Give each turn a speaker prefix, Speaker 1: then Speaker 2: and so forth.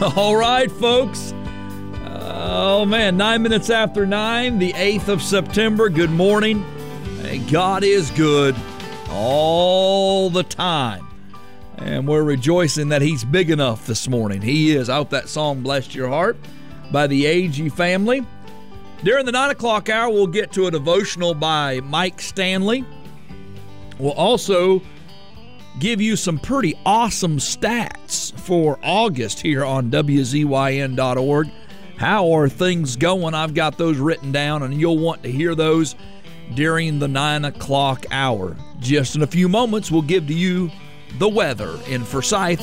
Speaker 1: All right, folks. Oh, man, 9 minutes after 9, the 8th of September. Good morning. Hey, God is good all the time. And we're rejoicing that He's big enough this morning. He is. I hope that song blessed your heart by the AG family. During the 9 o'clock hour, we'll get to a devotional by Mike Stanley. We'll also give you some pretty awesome stats for August here on WZYN.org. How are things going? I've got those written down, and you'll want to hear those during the 9 o'clock hour. Just in a few moments, we'll give to you the weather in Forsyth